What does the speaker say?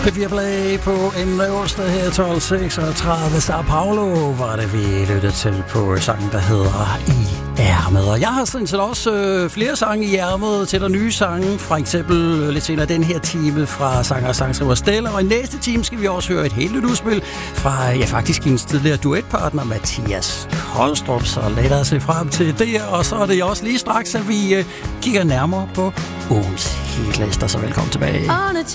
P4 på en onsdag her 12.36. Sao Paulo var det, vi lyttede til på sangen, der hedder I ærmet. Og jeg har sådan set også flere sange i ærmet til der nye sange. For eksempel lidt senere den her time fra sanger og sangskriver Stella. Og i næste time skal vi også høre et helt nyt udspil fra, ja, faktisk hendes tidligere duetpartner Mathias Kolstrup. Så lad os se frem til det. Og så er det også lige straks, at vi kigger nærmere på ugens hitlister. Så velkommen tilbage.